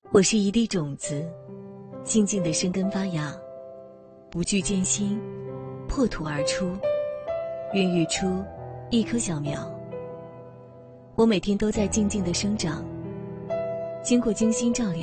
我是一粒种子，静静地生根发芽，不惧艰辛，破土而出，孕育出一棵小苗。我每天都在静静地生长，经过精心照料，